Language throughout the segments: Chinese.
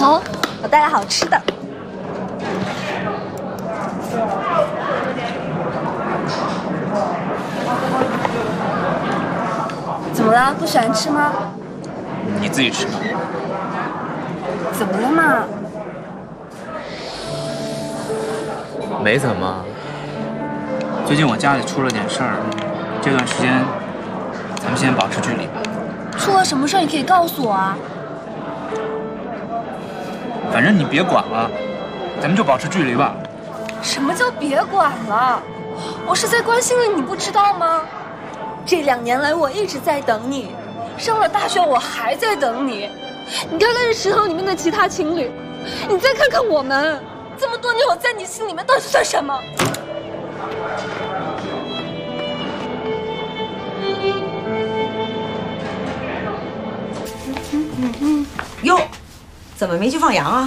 走，我带来好吃的。怎么了？不喜欢吃吗？ 你自己吃吧。 怎么了嘛？ 没怎么。 最近我家里出了点事儿，这段时间咱们先保持距离吧。 出了什么事儿？你可以告诉我啊。 反正你别管了，咱们就保持距离吧。 什么叫别管了？我是在关心你，你不知道吗？这2年来我一直在等你，上了大学我还在等你。你看看这食堂里面的其他情侣，你再看看我们，这么多年我在你心里面到底算什么？ 哟，怎么没去放羊啊？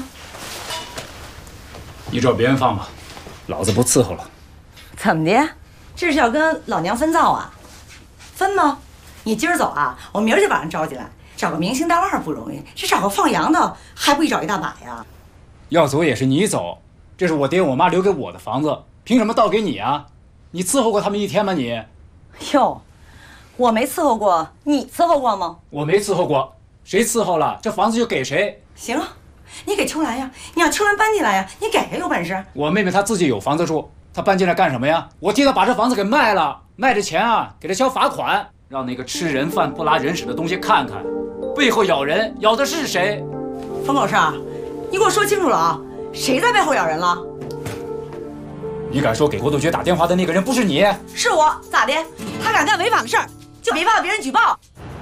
你找别人放吧，老子不伺候了。 怎么的？这是要跟老娘分灶啊？分吗？你今儿走啊，我明儿就把人招进来。找个明星大腕不容易，这找个放羊的还不一找一大把呀？ 要走也是你走，这是我爹我妈留给我的房子，凭什么倒给你啊？你伺候过他们一天吗你？ 哟，我没伺候过，你伺候过吗？ 我没伺候过，谁伺候了，这房子就给谁。 行啊，你给秋兰呀，你让秋兰搬进来呀，你给呀，有本事。 我妹妹她自己有房子住，她搬进来干什么呀？我替她把这房子给卖了，卖着钱啊，给她交罚款，让那个吃人饭不拉人屎的东西看看，背后咬人，咬的是谁？ 冯狗事儿，你给我说清楚了啊！谁在背后咬人了？ 你敢说给郭杜鹃打电话的那个人不是你？ 是我，咋的？他敢干违法的事儿，就别怕别人举报。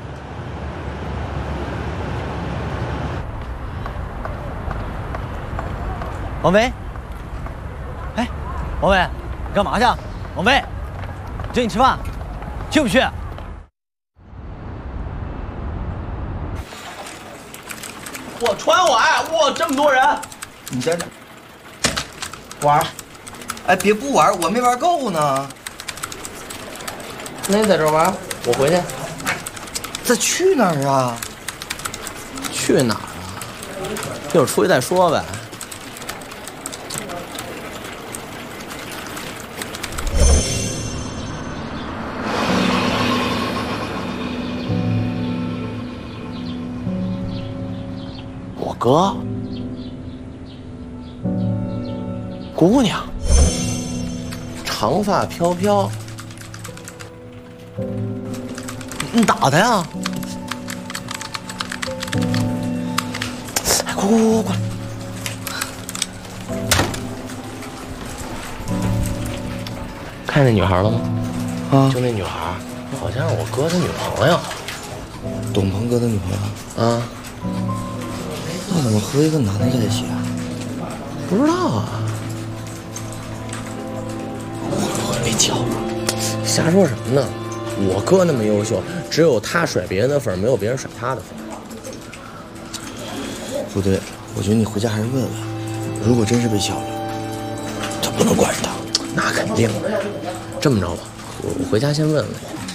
王菲，哎，王菲，你干嘛去？王菲，请你吃饭，去不去？ 我船碗，哇，这么多人！你在这玩？哎，别不玩，我没玩够呢。那你在这玩，我回去。再去哪儿啊？ 去哪儿啊？一会儿出去再说呗。我哥，姑娘，长发飘飘，你打他呀？哎，快过来！看见那女孩了吗？啊，就那女孩，好像是我哥的女朋友。 董鹏哥的女朋友啊？ 那怎么和一个男的在一起啊？ 不知道啊。我没教，瞎说什么呢？我哥那么优秀，只有他甩别人的份，没有别人甩他的份。 不对，我觉得你回家还是问问，如果真是被抢了，他不能怪他。 那肯定的。这么着吧，我回家先问问。